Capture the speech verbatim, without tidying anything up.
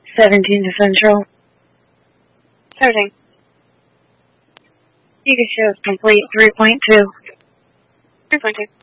seventeen to Central. Searching. You can show complete three point two. three point two.